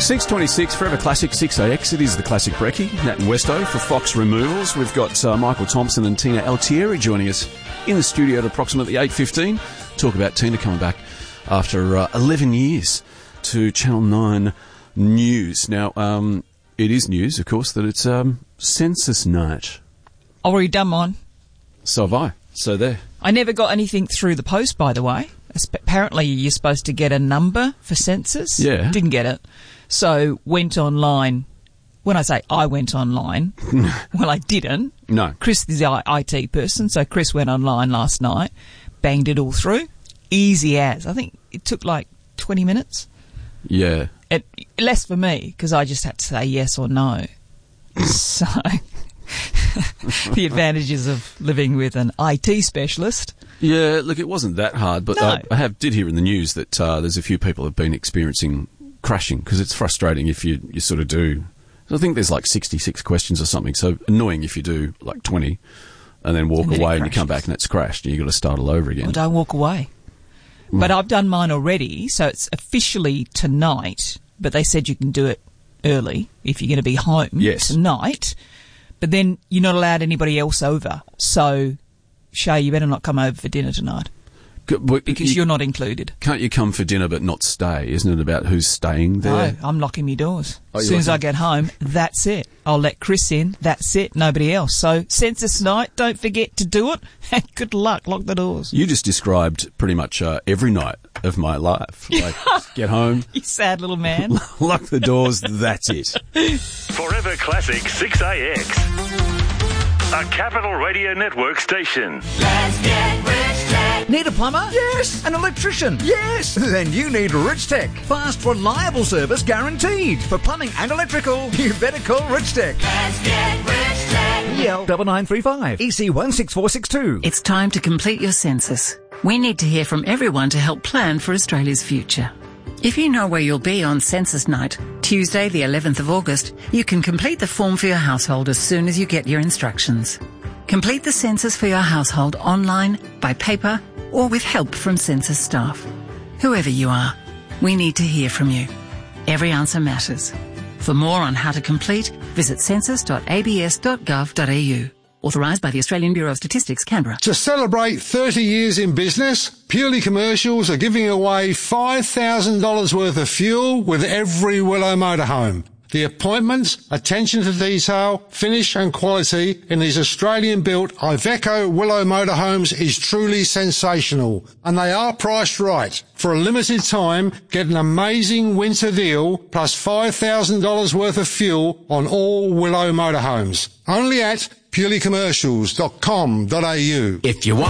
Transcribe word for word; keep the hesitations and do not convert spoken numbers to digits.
six twenty-six, Forever Classic, six A X. It is the Classic Brekkie, Nat and Westo for Fox Removals. We've got uh, Michael Thompson and Tina Altieri joining us in the studio at approximately eight fifteen. Talk about Tina coming back after uh, eleven years to Channel nine News. Now, um, it is news, of course, that it's um, census night. Already done mine. So have I. So there. I never got anything through the post, by the way. Apparently you're supposed to get a number for census. Yeah. Didn't get it. So went online. When I say I went online, well, I didn't. No. Chris is the I T person, so Chris went online last night, banged it all through. Easy as. I think it took like twenty minutes. Yeah. It, less for me, because I just had to say yes or no. So the advantages of living with an I T specialist. Yeah, look, it wasn't that hard, but No. I, I have did hear in the news that uh, there's a few people have been experiencing crashing because it's frustrating if you, you sort of do. I think there's like sixty-six questions or something, so annoying if you do like twenty and then walk And then it away and you crashes. come back and it's crashed and you've got to start all over again. Well, don't walk away. But I've done mine already, so it's officially tonight, but they said you can do it early if you're going to be home Yes. tonight. But then you're not allowed anybody else over. So, Shay, you better not come over for dinner tonight C- but because you- you're not included. Can't you come for dinner but not stay? Isn't it about who's staying there? No, I'm locking me doors. Oh, as you're soon as I locking- get home, that's it. I'll let Chris in. That's it. Nobody else. So, census night, don't forget to do it. And good luck. Lock the doors. You just described pretty much uh, every night of my life. Like, get home, You sad little man. lock the doors, that's it. Forever Classic six A X. A Capital Radio Network station. Let's get rich tech. Need a plumber? Yes. An electrician? Yes. Then you need Rich Tech. Fast, reliable service guaranteed. For plumbing and electrical, you better call Rich Tech. Let's get rich tech. E L nine nine three five. E C one six four six two. It's time to complete your census. We need to hear from everyone to help plan for Australia's future. If you know where you'll be on census night, Tuesday the eleventh of August, you can complete the form for your household as soon as you get your instructions. Complete the census for your household online, by paper, or with help from census staff. Whoever you are, we need to hear from you. Every answer matters. For more on how to complete, visit census dot a b s dot gov dot a u. Authorised by the Australian Bureau of Statistics, Canberra. To celebrate thirty years in business, Purely Commercials are giving away five thousand dollars worth of fuel with every Willow motorhome. The appointments, attention to detail, finish and quality in these Australian-built Iveco Willow motorhomes is truly sensational. And they are priced right. For a limited time, get an amazing winter deal plus five thousand dollars worth of fuel on all Willow motorhomes. Only at purely commercials dot com dot a u. If you want